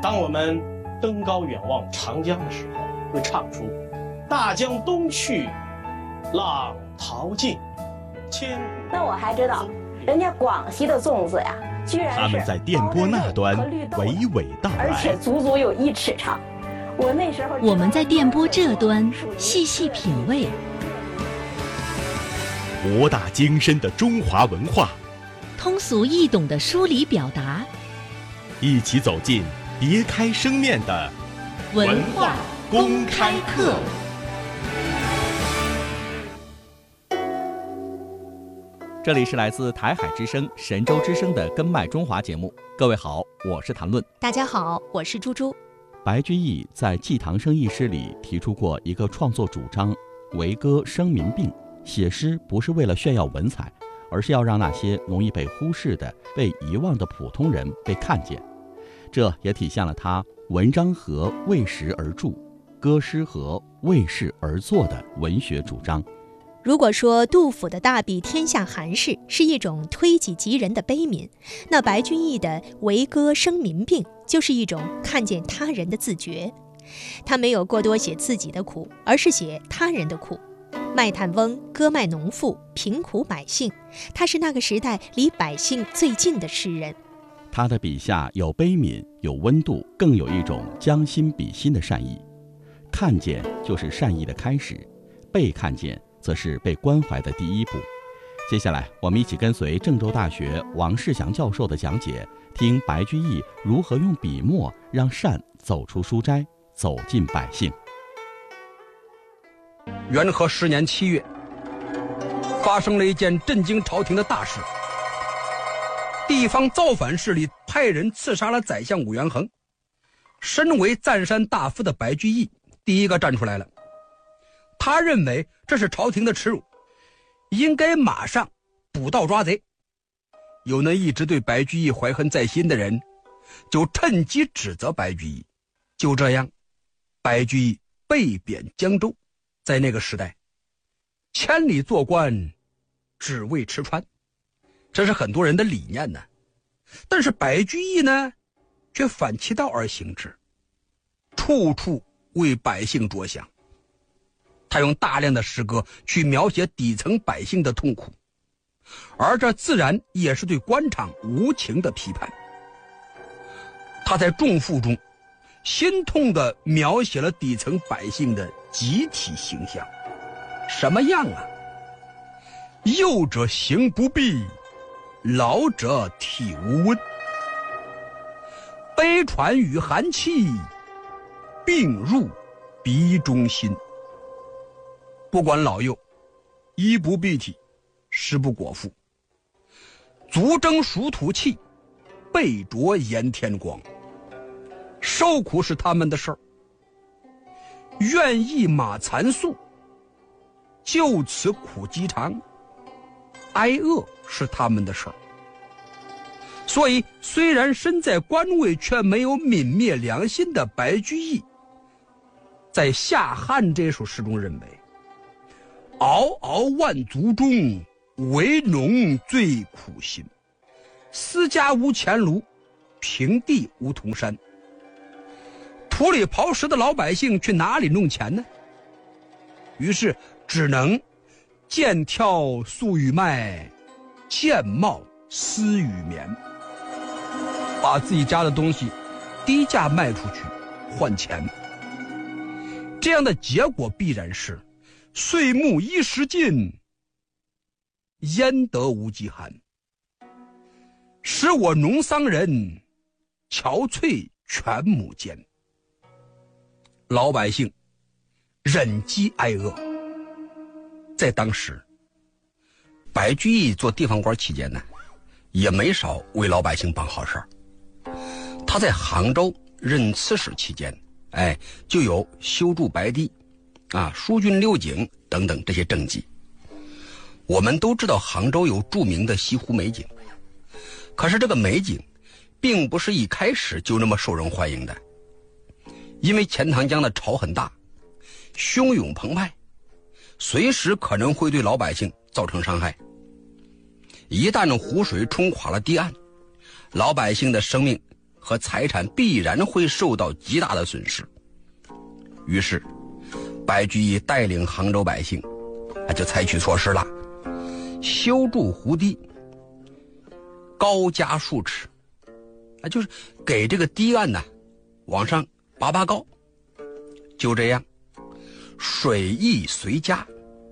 当我们登高远望长江的时候，会唱出大江东去，浪淘尽，千古。 那我还知道，人家广西的粽子呀，居然是他们在电波那端娓娓道来， 而且足足有1尺长。 我们在电波这端细细品味， 博大精深的中华文化， 通俗易懂的梳理表达， 一起走进别开生面的文化公开课。 这里是来自台海之声、神州之声的根脉中华节目。各位好，我是谭论。 大家好，我是猪猪。 白居易在《寄唐生一诗》里提出过一个创作主张：为歌生民病。写诗不是为了炫耀文采，而是要让那些容易被忽视的、被遗忘的普通人被看见。这也体现了他文章和为时而著，歌诗和为事而作的文学主张。 如果说杜甫的大笔天下寒士是一种推己及人的悲悯，那白居易的为歌生民病就是一种看见他人的自觉。他没有过多写自己的苦，而是写他人的苦。卖炭翁、歌卖农妇、贫苦百姓，他是那个时代离百姓最近的诗人。 他的笔下有悲悯，有温度，更有一种将心比心的善意。看见就是善意的开始，被看见则是被关怀的第一步。接下来我们一起跟随郑州大学王世祥教授的讲解，听白居易如何用笔墨让善走出书斋，走进百姓。 元和10年7月，发生了一件震惊朝廷的大事。地方造反势力派人刺杀了宰相武元衡。身为赞山大夫的白居易第一个站出来了。他认为这是朝廷的耻辱，应该马上捕盗抓贼。有那一直对白居易怀恨在心的人，就趁机指责白居易。就这样，白居易被贬江州。在那个时代，千里做官只为吃穿，这是很多人的理念呢。但是白居易呢，却反其道而行之，处处为百姓着想。他用大量的诗歌去描写底层百姓的痛苦，而这自然也是对官场无情的批判。他在《仲父》中心痛地描写了底层百姓的集体形象。什么样啊？幼者行不避，老者体无温，悲喘与寒气，病入鼻中心。不管老幼，衣不蔽体，食不果腹，足蒸暑土气，背着炎天光。受苦是他们的事儿，愿意马残素，就此苦饥肠，挨饿是他们的事儿。所以虽然身在官位，却没有泯灭良心的白居易，在《夏汉》这首诗中认为，嗷嗷万族中，为农最苦心，私家无钱庐，平地无铜山。土里刨食的老百姓去哪里弄钱呢？于是只能见挑素与卖，见帽丝与棉，把自己家的东西低价卖出去换钱。这样的结果必然是岁暮衣食尽，焉得无饥寒，使我农桑人，憔悴全亩间。老百姓忍饥挨饿。在当时，白居易做地方官期间呢，也没少为老百姓办好事儿。他在杭州任刺史期间，就有修筑白堤、疏浚六井等等这些政绩。我们都知道杭州有著名的西湖美景，可是这个美景并不是一开始就那么受人欢迎的。因为钱塘江的潮很大，汹涌澎湃，随时可能会对老百姓造成伤害。一旦湖水冲垮了堤岸，老百姓的生命和财产必然会受到极大的损失。于是白居易带领杭州百姓就采取措施了，修筑湖堤，高加数尺，就是给这个堤岸呢往上拔高。就这样水益随加，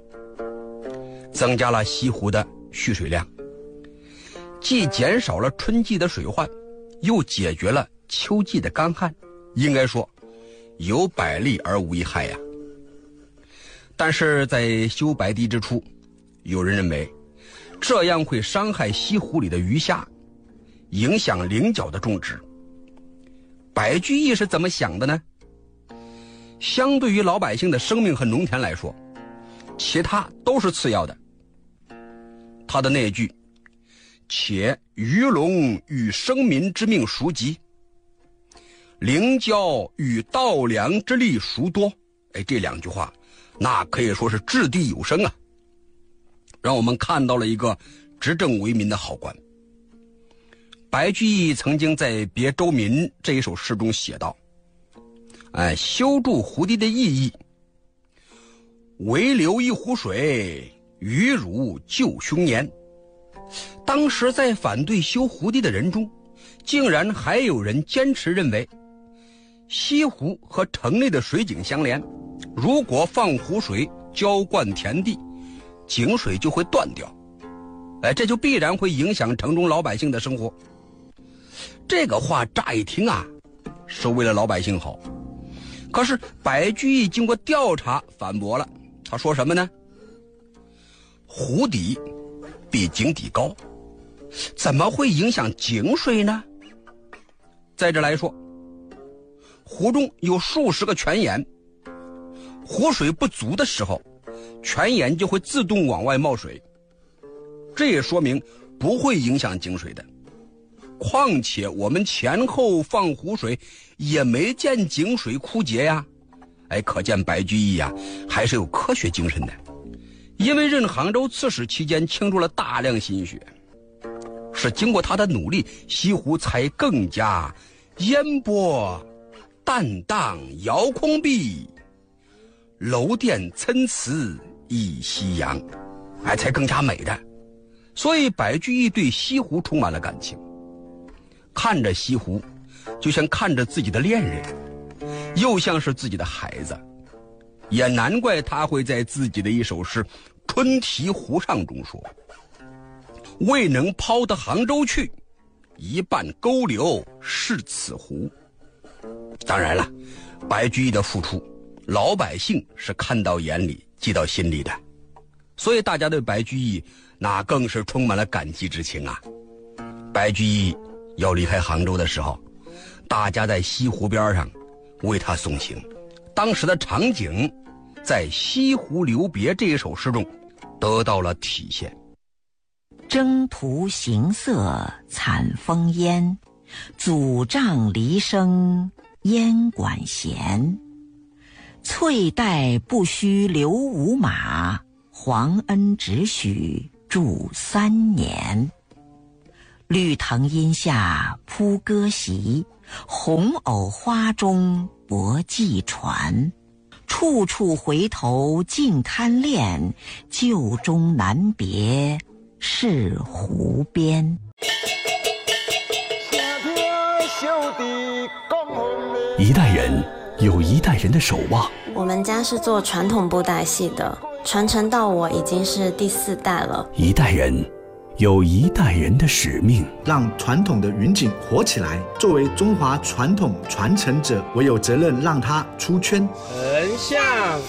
增加了西湖的蓄水量，既减少了春季的水患，又解决了秋季的干旱，应该说有百利而无一害呀。但是在修白堤之初，有人认为这样会伤害西湖里的鱼虾，影响菱角的种植。白居易是怎么想的呢？相对于老百姓的生命和农田来说，其他都是次要的。他的那句且鱼龙与生民之命孰急，菱角与稻粱之力孰多，这两句话那可以说是掷地有声啊，让我们看到了一个执政为民的好官。白居易曾经在《别州民》这一首诗中写道，修筑湖堤的意义，唯留一湖水，鱼乳救凶年。当时在反对修湖堤的人中，竟然还有人坚持认为西湖和城内的水井相连，如果放湖水浇灌田地，井水就会断掉，这就必然会影响城中老百姓的生活。这个话乍一听是为了老百姓好，可是白居易经过调查反驳了，他说什么呢？湖底比井底高，怎么会影响井水呢？再者来说，湖中有数十个泉眼，湖水不足的时候，泉眼就会自动往外冒水，这也说明不会影响井水的。况且我们前后放湖水也没见井水枯竭呀，可见白居易还是有科学精神的。因为任杭州刺史期间倾注了大量心血，是经过他的努力，西湖才更加烟波淡荡遥空碧，楼殿参差一夕阳，才更加美的。所以白居易对西湖充满了感情，看着西湖就像看着自己的恋人，又像是自己的孩子，也难怪他会在自己的一首诗《春题湖上》中说，未能抛得杭州去，一半沟流是此湖。当然了，白居易的付出老百姓是看到眼里记到心里的，所以大家对白居易那更是充满了感激之情啊。白居易要离开杭州的时候，大家在西湖边上为他送行，当时的场景在《西湖留别》这一首诗中得到了体现。 征途行色惨风烟，祖帐离声燕管弦。翠带不须留五马，皇恩只许住3年。绿藤阴下铺歌席，红藕花中泊寄船。处处回头尽贪恋，旧中难别是湖边。 一代人有一代人的守望。 我们家是做传统布袋戏的，传承到我已经是第4代了。 一代人有一代人的使命， 让传统的云锦活起来。作为中华传统传承者，我有责任让它出圈。 横向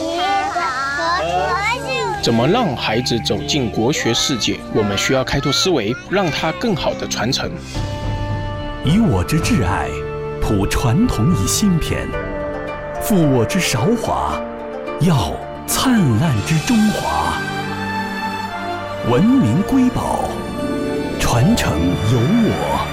怎么让孩子走进国学世界？我们需要开拓思维，让它更好的传承。 以我之挚爱，谱传统以新篇；负我之韶华，耀灿烂之中华。文明瑰宝，传承有我。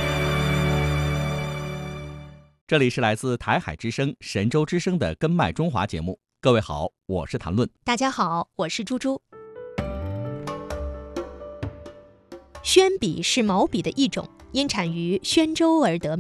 这里是来自台海之声、神州之声的根脉中华节目。各位好，我是谭论。 大家好，我是猪猪。宣笔是毛笔的一种，因产于宣州而得名。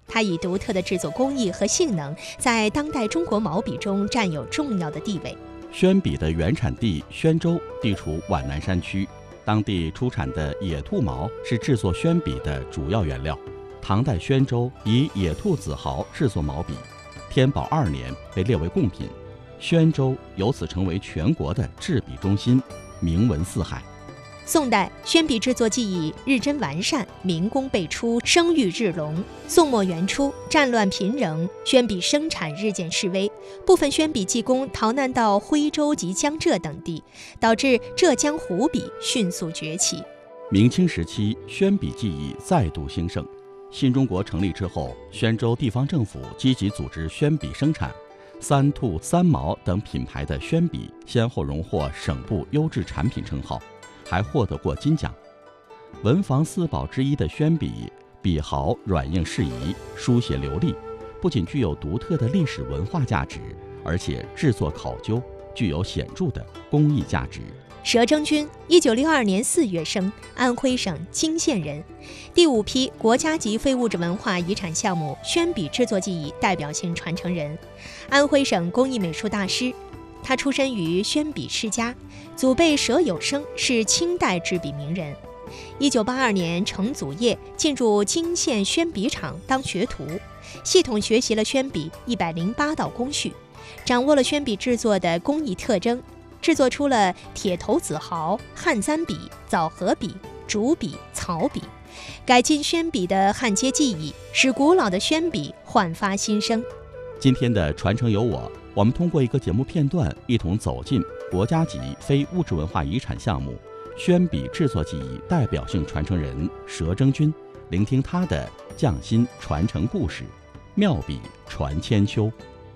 它以独特的制作工艺和性能，在当代中国毛笔中占有重要的地位。 宣笔的原产地宣州地处皖南山区，当地出产的野兔毛是制作宣笔的主要原料。唐代宣州以野兔子毫制作毛笔，天宝2年被列为贡品，宣州由此成为全国的制笔中心，名闻四海。 宋代宣笔制作技艺日臻完善，民工辈出，声誉日隆。宋末元初，战乱频仍，宣笔生产日渐式微，部分宣笔技工逃难到徽州及江浙等地，导致浙江湖笔迅速崛起。 明清时期，宣笔技艺再度兴盛。新中国成立之后，宣州地方政府积极组织宣笔生产，三兔、三毛等品牌的宣笔先后荣获省部优质产品称号，还获得过金奖。文房四宝之一的宣笔，笔毫软硬适宜，书写流利，不仅具有独特的历史文化价值，而且制作考究，具有显著的工艺价值。 佘征君1962年4月生，安徽省泾县人，第5批国家级非物质文化遗产项目宣笔制作技艺代表性传承人，安徽省工艺美术大师。他出身于宣笔世家，祖辈佘有生是清代制笔名人。1982年承祖业，进入泾县宣笔厂当学徒，系统学习了宣笔108道工序，掌握了宣笔制作的工艺特征，制作出了铁头子毫、汉簪笔、枣核笔、竹笔、草笔，改进宣笔的焊接技艺，使古老的宣笔焕发新生。 今天的传承有我们通过一个节目片段，一同走进国家级非物质文化遗产项目宣笔制作技艺代表性传承人佘征君，聆听他的匠心传承故事，妙笔传千秋。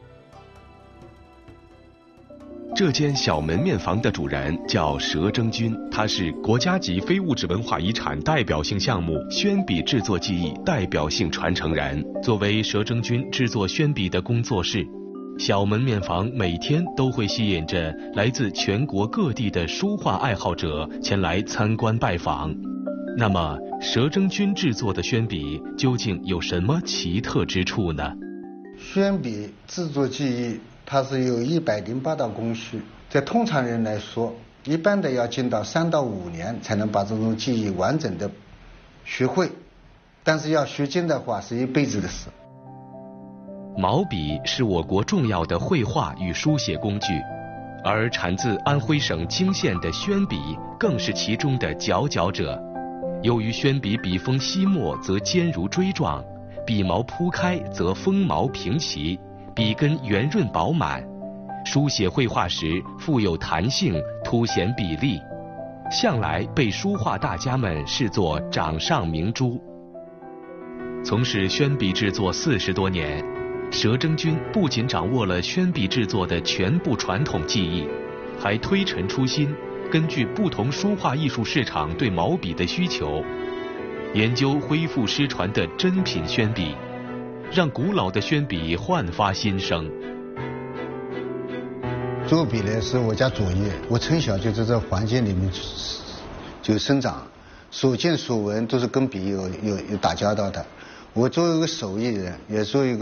这间小门面房的主人叫佘征君，他是国家级非物质文化遗产代表性项目宣笔制作技艺代表性传承人。作为佘征君制作宣笔的工作室，小门面房每天都会吸引着来自全国各地的书画爱好者前来参观拜访。那么，佘征君制作的宣笔究竟有什么奇特之处呢？ 宣笔制作技艺它是有108道工序，在通常人来说，一般的要经到3到5年才能把这种技艺完整的学会，但是要学精的话是一辈子的事。 毛笔是我国重要的绘画与书写工具，而产自安徽省泾县的宣笔更是其中的佼佼者。由于宣笔笔锋细末则尖如锥状，笔毛铺开则锋毛平齐，笔根圆润饱满，书写绘画时富有弹性，凸显笔力，向来被书画大家们视作掌上明珠。从事宣笔制作40多年，佘征君不仅掌握了宣笔制作的全部传统技艺，还推陈出新，根据不同书画艺术市场对毛笔的需求，研究恢复失传的珍品宣笔，让古老的宣笔焕发新生。 做笔呢是我家主业，我从小就在这环境里面就生长，所见所闻都是跟笔有打交道的。我作为一个手艺人，也作为一个